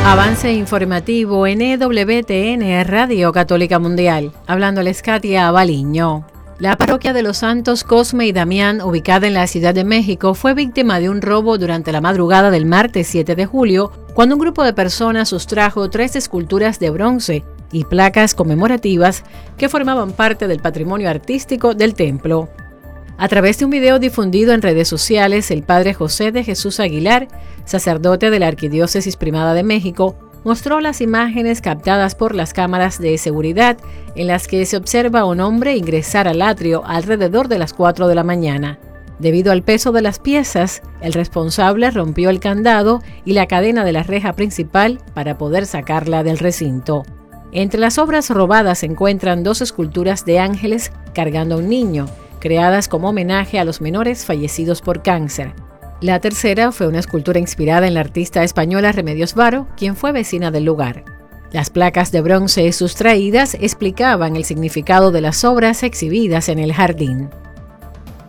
Avance informativo en EWTN Radio Católica Mundial. Hablándoles Katia Abaliño. La parroquia de los Santos Cosme y Damián, ubicada en la Ciudad de México, fue víctima de un robo durante la madrugada del martes 7 de julio, cuando un grupo de personas sustrajo 3 esculturas de bronce y placas conmemorativas que formaban parte del patrimonio artístico del templo. A través de un video difundido en redes sociales, el padre José de Jesús Aguilar, sacerdote de la Arquidiócesis Primada de México, mostró las imágenes captadas por las cámaras de seguridad en las que se observa a un hombre ingresar al atrio alrededor de las 4 de la mañana. Debido al peso de las piezas, el responsable rompió el candado y la cadena de la reja principal para poder sacarla del recinto. Entre las obras robadas se encuentran 2 esculturas de ángeles cargando a un niño, creadas como homenaje a los menores fallecidos por cáncer. La tercera fue una escultura inspirada en la artista española Remedios Varo, quien fue vecina del lugar. Las placas de bronce sustraídas explicaban el significado de las obras exhibidas en el jardín.